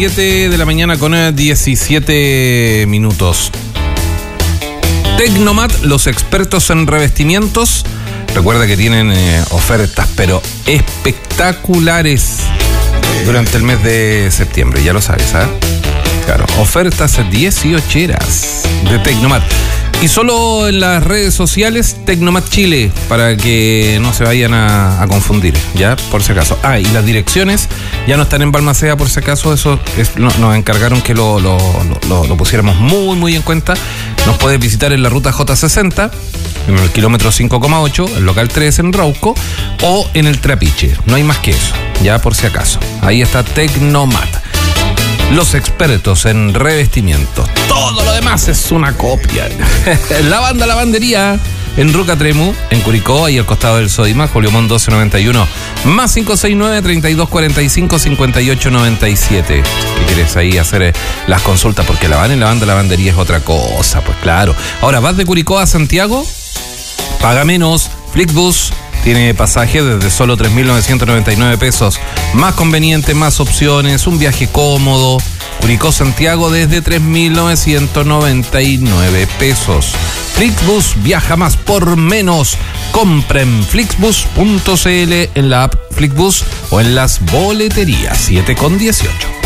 7 de la mañana con 17 minutos. Tecnomat, los expertos en revestimientos. Recuerda que tienen ofertas, pero espectaculares durante el mes de septiembre, ya lo sabes, ¿eh? Claro, ofertas 18eras de Tecnomat. Y solo en las redes sociales, Tecnomat Chile, para que no se vayan a confundir, ya, por si acaso. Ah, y las direcciones ya no están en Balmaceda, por si acaso, eso nos encargaron que lo pusiéramos muy en cuenta. Nos puedes visitar en la ruta J60, en el kilómetro 5,8, el local 3 en Rauco, o en el Trapiche. No hay más que eso, ya por si acaso. Ahí está Tecnomat, los expertos en revestimientos. Todo lo demás es una copia. La banda Lavandería en Ruca Tremu, en Curicó, ahí al costado del Sodimac, Julio Montt 1291, más 569-3245-5897. ¿Qué quieres ahí hacer las consultas? Porque la banda Lavandería es otra cosa, pues claro. Ahora, ¿vas de Curicó a Santiago? Paga menos. Flixbus tiene pasaje desde solo 3.999 pesos. Más conveniente, más opciones, un viaje cómodo. Curicó-Santiago desde 3.999 pesos. Flixbus, viaja más por menos. Compra en flixbus.cl, en la app Flixbus o en las boleterías. 7,18.